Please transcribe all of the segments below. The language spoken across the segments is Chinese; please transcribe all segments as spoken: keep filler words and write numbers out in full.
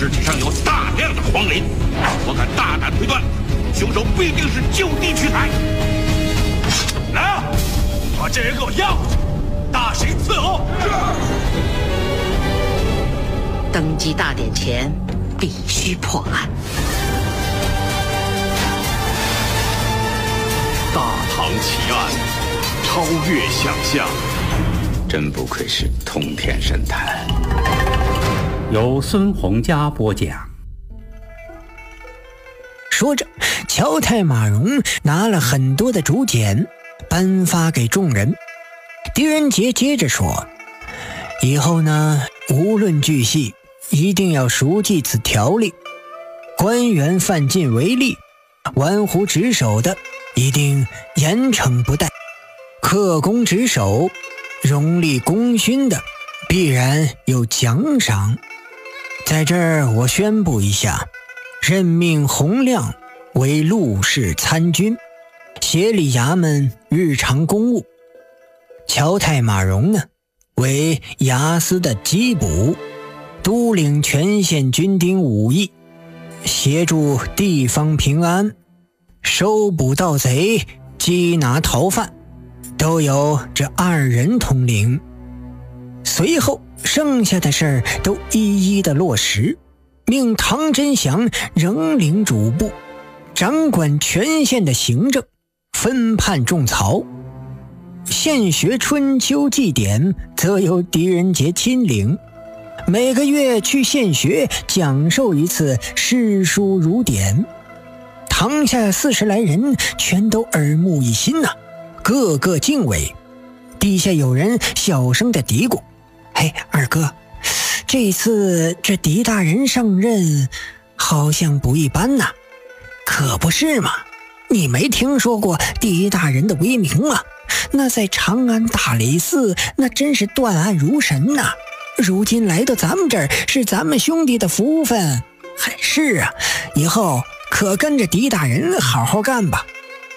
尸体上有大量的黄磷，我敢大胆推断，凶手必定是就地取材。来啊，把这人给我押回去，大刑伺候。 登基大典前必须破案。 大唐奇案，超越想象， 真不愧是通天神探。 由孙洪佳播讲。 说着，乔太马荣拿了很多的竹简颁发给众人。狄仁杰接着说，以后呢，无论巨细，一定要熟记此条例，官员犯禁违例，玩忽职守的一定严惩不贷，恪公职守，荣立功勋的必然有奖赏。在这儿我宣布一下，任命洪亮为陆氏参军，协理衙门日常公务。乔太马荣呢，为衙司的缉捕，督领全县军丁武艺，协助地方平安，收捕盗贼，缉拿逃犯，都由这二人统领。随后剩下的事儿都一一的落实，命唐真祥仍领主簿，掌管全县的行政，分判种草。县学春秋祭典则由狄仁杰亲领，每个月去县学讲授一次诗书儒典。堂下四十来人全都耳目一新呐、啊，个个敬畏。底下有人小声的嘀咕，嘿，二哥，这次这狄大人上任好像不一般呐。可不是嘛，你没听说过狄大人的威名啊？那在长安大理寺那真是断案如神呐、啊。如今来到咱们这儿是咱们兄弟的福分。还是啊，以后可跟着狄大人好好干吧。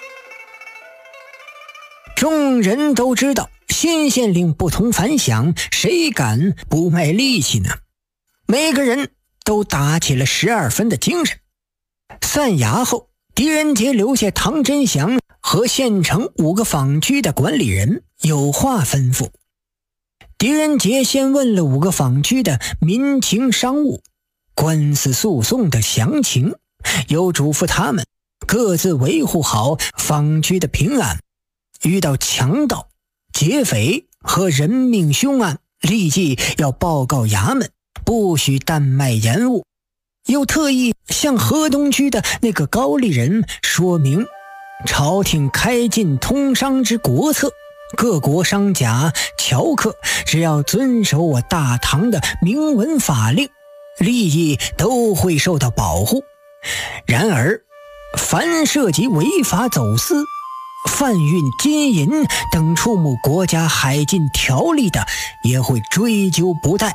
众人都知道新县令不同凡响，谁敢不卖力气呢？每个人都打起了十二分的精神。散衙后，狄仁杰留下唐真祥和县城五个坊区的管理人有话吩咐。狄仁杰先问了五个坊区的民情商务、官司诉讼的详情，又嘱咐他们各自维护好坊区的平安，遇到强盗、劫匪和人命凶案，立即要报告衙门，不许怠慢延误。又特意向河东区的那个高丽人说明，朝廷开禁通商之国策，各国商贾、樵客只要遵守我大唐的明文法令，利益都会受到保护。然而，凡涉及违法走私、贩运金银等触目国家海禁条例的，也会追究不贷。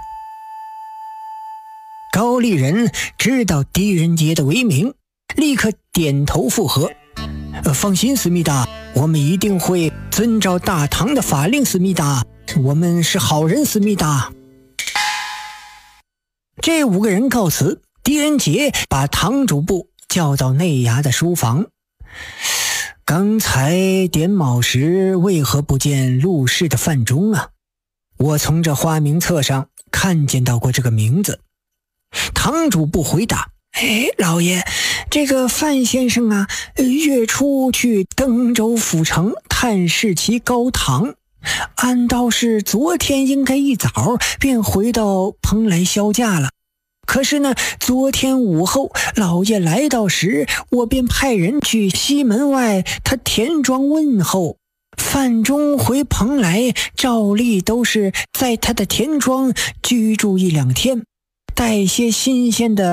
高丽人知道狄仁杰的威名，立刻点头附和。呃、放心，思密达，我们一定会遵照大唐的法令，思密达，我们是好人，思密达。这五个人告辞，狄仁杰把堂主簿叫到内衙的书房。刚才点卯时为何不见陆氏的范中啊？我从这花名册上看见到过这个名字。堂主簿回答，哎，老爷，这个范先生啊，月初去登州府城探视其高堂，按道是昨天应该一早便回到蓬莱销假了。可是呢，昨天午后老爷来到时，我便派人去西门外他田庄问候。范中回蓬莱照例都是在他的田庄居住一两天，带些新鲜的